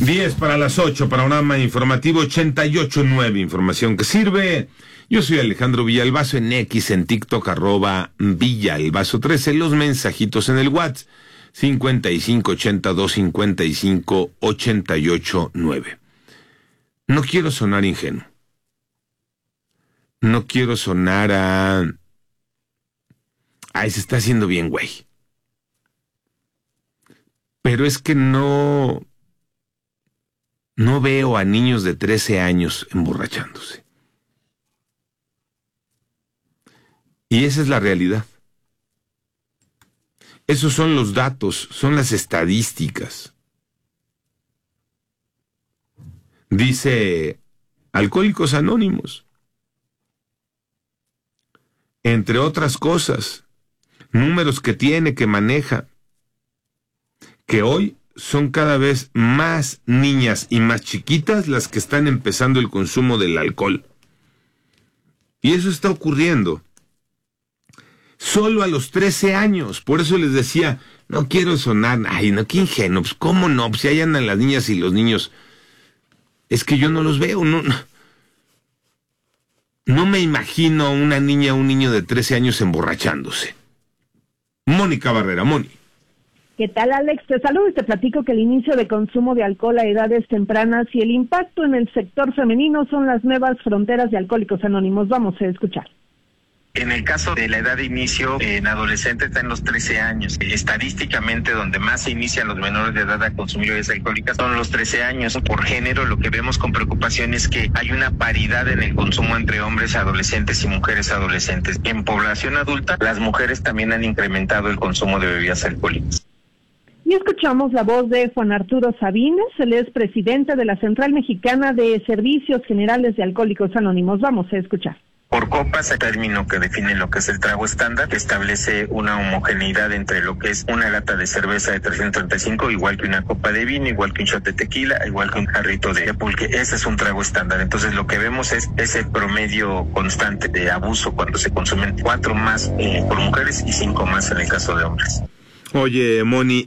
10 para las 8, panorama informativo 88.9, información que sirve. Yo soy Alejandro Villalbazo en X, en TikTok, @Villalbazo13, los mensajitos en el WhatsApp, 5582-5588-9. No quiero sonar ingenuo. No quiero sonar se está haciendo bien, güey. Pero es que no veo a niños de 13 años emborrachándose. Y esa es la realidad. Esos son los datos, son las estadísticas. Dice Alcohólicos Anónimos, entre otras cosas, números que tiene, que maneja, que hoy son cada vez más niñas y más chiquitas las que están empezando el consumo del alcohol. Y eso está ocurriendo solo a los 13 años. Por eso les decía, no quiero sonar, qué ingenuo, pues cómo no, pues si ahí andan las niñas y los niños. Es que yo no los veo, no me imagino a una niña o un niño de 13 años emborrachándose. Mónica Barrera, Moni. ¿Qué tal, Alex? Te saludo y te platico que el inicio de consumo de alcohol a edades tempranas y el impacto en el sector femenino son las nuevas fronteras de Alcohólicos Anónimos. Vamos a escuchar. En el caso de la edad de inicio, en adolescentes está en los 13 años. Estadísticamente, donde más se inician los menores de edad a consumir bebidas alcohólicas son los 13 años. Por género, lo que vemos con preocupación es que hay una paridad en el consumo entre hombres adolescentes y mujeres adolescentes. En población adulta, las mujeres también han incrementado el consumo de bebidas alcohólicas. Y escuchamos la voz de Juan Arturo Sabines, él es presidente de la Central Mexicana de Servicios Generales de Alcohólicos Anónimos. Vamos a escuchar. Por copas, el término que define lo que es el trago estándar, que establece una homogeneidad entre lo que es una lata de cerveza de 335, igual que una copa de vino, igual que un shot de tequila, igual que un jarrito de pulque. Ese es un trago estándar. Entonces lo que vemos es ese promedio constante de abuso cuando se consumen 4 más por mujeres y 5 más en el caso de hombres. Oye, Moni,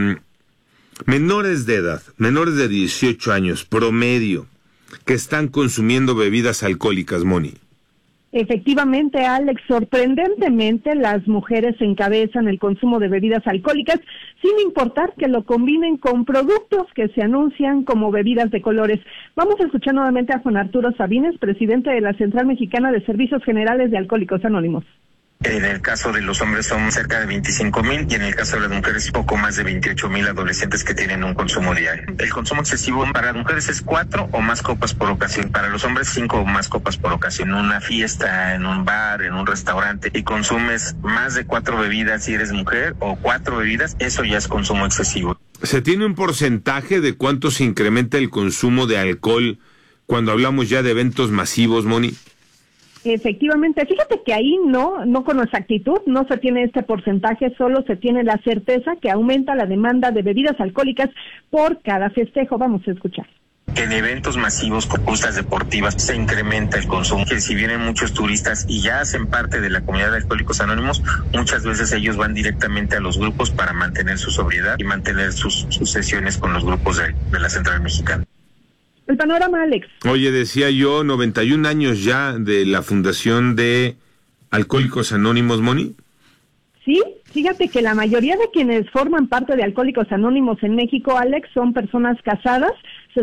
menores de edad, menores de 18 años, promedio, que están consumiendo bebidas alcohólicas, Moni. Efectivamente, Alex, sorprendentemente las mujeres encabezan el consumo de bebidas alcohólicas, sin importar que lo combinen con productos que se anuncian como bebidas de colores. Vamos a escuchar nuevamente a Juan Arturo Sabines, presidente de la Central Mexicana de Servicios Generales de Alcohólicos Anónimos. En el caso de los hombres son cerca de 25,000 y en el caso de las mujeres poco más de 28,000 adolescentes que tienen un consumo diario. El consumo excesivo para las mujeres es 4 o más copas por ocasión, para los hombres 5 o más copas por ocasión. En una fiesta, en un bar, en un restaurante y consumes más de 4 bebidas si eres mujer o 4 bebidas, eso ya es consumo excesivo. ¿Se tiene un porcentaje de cuánto se incrementa el consumo de alcohol cuando hablamos ya de eventos masivos, Moni? Efectivamente, fíjate que ahí no con exactitud, no se tiene este porcentaje, solo se tiene la certeza que aumenta la demanda de bebidas alcohólicas por cada festejo. Vamos a escuchar. En eventos masivos con justas deportivas se incrementa el consumo, que si vienen muchos turistas y ya hacen parte de la comunidad de Alcohólicos Anónimos, muchas veces ellos van directamente a los grupos para mantener su sobriedad y mantener sus sesiones con los grupos de la Central Mexicana. El panorama, Alex. Oye, decía yo, 91 años ya de la fundación de Alcohólicos Anónimos, Moni. Sí, fíjate que la mayoría de quienes forman parte de Alcohólicos Anónimos en México, Alex, son personas casadas,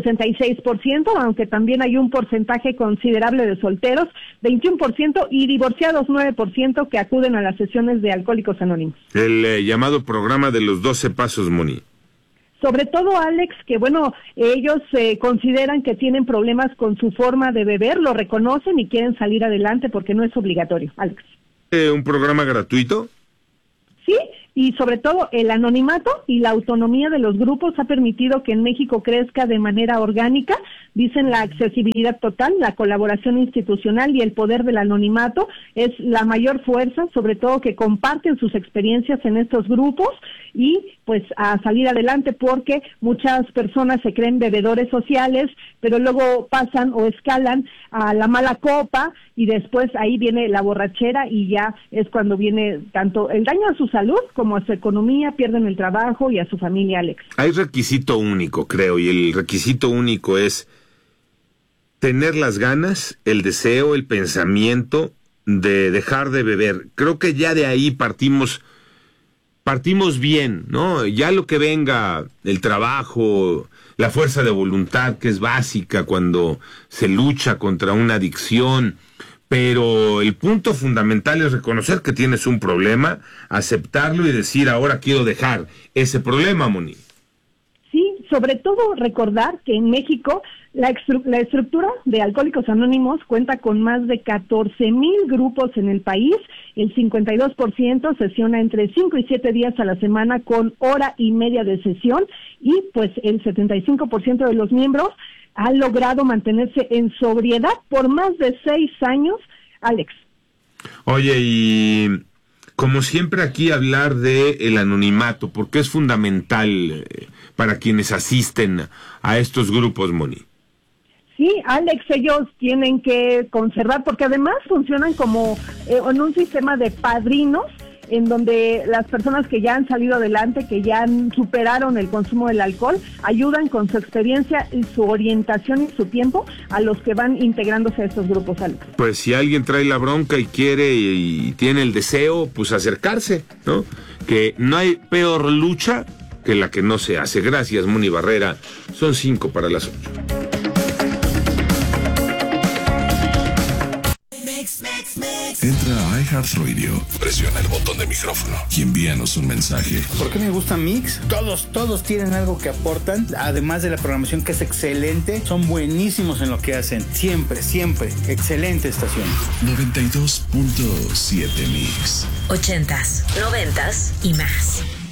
66%, aunque también hay un porcentaje considerable de solteros, 21%, y divorciados, 9%, que acuden a las sesiones de Alcohólicos Anónimos. El llamado programa de los 12 pasos, Moni. Sobre todo, Alex, que ellos consideran que tienen problemas con su forma de beber, lo reconocen y quieren salir adelante porque no es obligatorio, Alex. ¿Un programa gratuito? Sí, y sobre todo el anonimato y la autonomía de los grupos ha permitido que en México crezca de manera orgánica. Dicen la accesibilidad total, la colaboración institucional y el poder del anonimato es la mayor fuerza, sobre todo que comparten sus experiencias en estos grupos y pues a salir adelante, porque muchas personas se creen bebedores sociales, pero luego pasan o escalan a la mala copa y después ahí viene la borrachera y ya es cuando viene tanto el daño a su salud como como a su economía, pierden el trabajo y a su familia, Alex. Hay requisito único, creo, y el requisito único es tener las ganas, el deseo, el pensamiento de dejar de beber. Creo que ya de ahí partimos bien, ¿no? Ya lo que venga, el trabajo, la fuerza de voluntad, que es básica cuando se lucha contra una adicción, pero el punto fundamental es reconocer que tienes un problema, aceptarlo y decir, ahora quiero dejar ese problema, Moni. Sí, sobre todo recordar que en México la estructura de Alcohólicos Anónimos cuenta con más de 14,000 grupos en el país. El 52% sesiona entre 5 y 7 días a la semana con hora y media de sesión, y pues el 75% de los miembros han logrado mantenerse en sobriedad por más de 6 años, Alex. Oye, y como siempre aquí hablar de el anonimato, porque es fundamental para quienes asisten a estos grupos, Moni. Sí, Alex, ellos tienen que conservar, porque además funcionan como en un sistema de padrinos, en donde las personas que ya han salido adelante, que ya superaron el consumo del alcohol, ayudan con su experiencia y su orientación y su tiempo a los que van integrándose a estos grupos, Alex. Pues si alguien trae la bronca y quiere y tiene el deseo, pues acercarse, ¿no? Que no hay peor lucha que la que no se hace. Gracias, Moni Barrera. Son 5 para las 8. Entra a iHeartRadio, presiona el botón de micrófono y envíanos un mensaje. ¿Por qué me gusta Mix? Todos tienen algo que aportan, además de la programación que es excelente, son buenísimos en lo que hacen, siempre, excelente estación. 92.7 Mix. 80s, 90s y más.